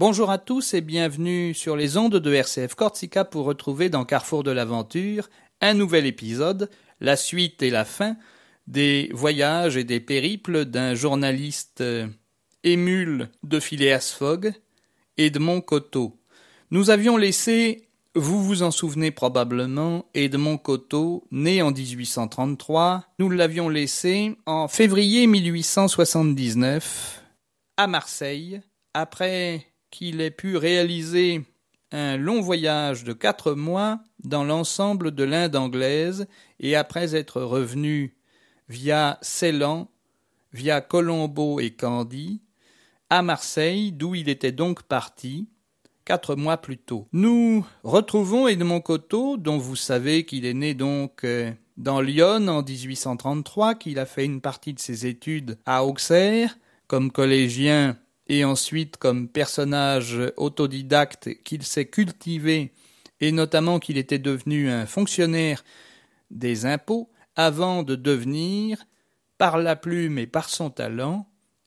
Bonjour à tous et bienvenue sur les ondes de RCF Corsica pour retrouver dans Carrefour de l'Aventure un nouvel épisode, la suite et la fin des voyages et des périples d'un journaliste émule de Phileas Fogg, Edmond Coteau. Nous avions laissé, vous vous en souvenez probablement, Edmond Coteau, né en 1833, nous l'avions laissé en février 1879 à Marseille, après qu'il ait pu réaliser un long voyage de 4 mois dans l'ensemble de l'Inde anglaise et après être revenu via Ceylan, via Colombo et Candie, à Marseille, d'où il était donc parti 4 mois plus tôt. Nous retrouvons Edmond Coteau, dont vous savez qu'il est né donc dans l'Yonne en 1833, qu'il a fait une partie de ses études à Auxerre comme collégien et ensuite comme personnage autodidacte qu'il s'est cultivé et notamment qu'il était devenu un fonctionnaire des impôts avant de devenir, par la plume et par son talent,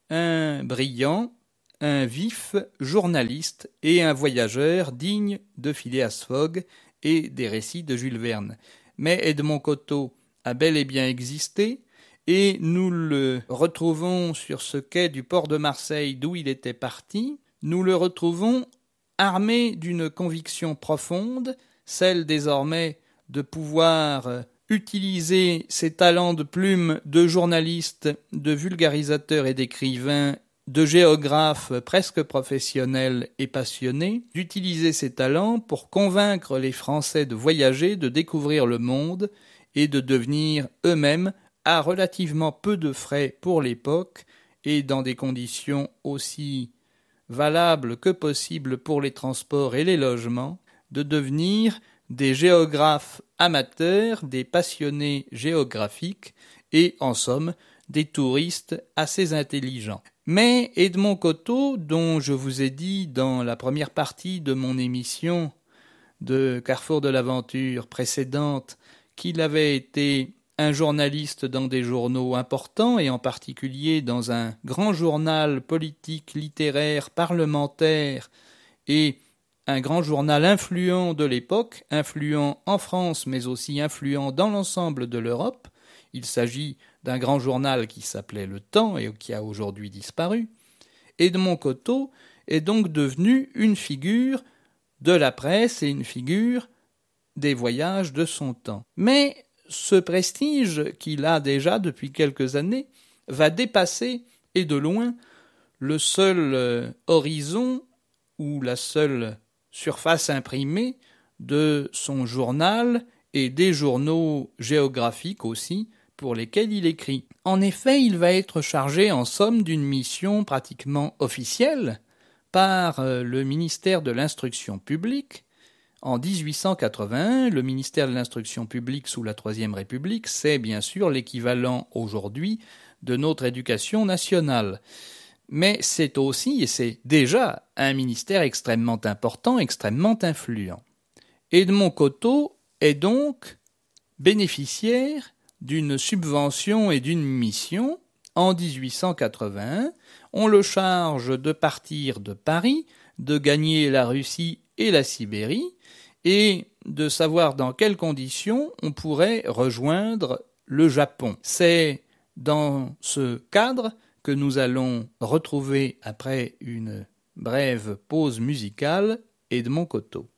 un brillant, un vif journaliste et un voyageur digne de Phileas Fogg et des récits de Jules Verne. Mais Edmond Coteau a bel et bien existé, et nous le retrouvons sur ce quai du port de Marseille d'où il était parti. Nous le retrouvons armé d'une conviction profonde, celle désormais de pouvoir utiliser ses talents de plume de journaliste, de vulgarisateur et d'écrivain, de géographe presque professionnel et passionné, d'utiliser ses talents pour convaincre les Français de voyager, de découvrir le monde et de devenir eux-mêmes, à relativement peu de frais pour l'époque et dans des conditions aussi valables que possible pour les transports et les logements, de devenir des géographes amateurs, des passionnés géographiques et, en somme, des touristes assez intelligents. Mais Edmond Coteau, dont je vous ai dit dans la première partie de mon émission de Carrefour de l'Aventure précédente qu'il avait été un journaliste dans des journaux importants et en particulier dans un grand journal politique, littéraire, parlementaire et un grand journal influent de l'époque, influent en France mais aussi influent dans l'ensemble de l'Europe. Il s'agit d'un grand journal qui s'appelait Le Temps et qui a aujourd'hui disparu. Edmond Coteau est donc devenu une figure de la presse et une figure des voyages de son temps. Mais ce prestige qu'il a déjà depuis quelques années va dépasser, et de loin, le seul horizon ou la seule surface imprimée de son journal et des journaux géographiques aussi pour lesquels il écrit. En effet, il va être chargé en somme d'une mission pratiquement officielle par le ministère de l'Instruction publique. En 1881, le ministère de l'Instruction publique sous la Troisième République, c'est bien sûr l'équivalent aujourd'hui de notre éducation nationale. Mais c'est aussi, et c'est déjà, un ministère extrêmement important, extrêmement influent. Edmond Coteau est donc bénéficiaire d'une subvention et d'une mission. En 1881, on le charge de partir de Paris, de gagner la Russie et la Sibérie, et de savoir dans quelles conditions on pourrait rejoindre le Japon. C'est dans ce cadre que nous allons retrouver, après une brève pause musicale, Edmond Coteau.